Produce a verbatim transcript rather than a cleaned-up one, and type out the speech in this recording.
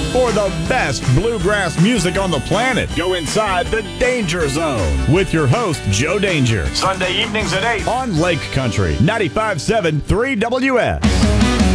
for the best bluegrass music on the planet. Go inside the Danger Zone with your host, Joe Danger. Sunday evenings at eight on Lake Country, ninety-five point seven three W S.